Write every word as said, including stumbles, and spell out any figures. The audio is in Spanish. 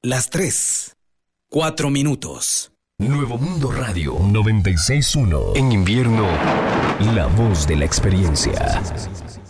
las tres, cuatro minutos. Nuevo Mundo Radio noventa y seis punto uno. En invierno, la voz de la experiencia.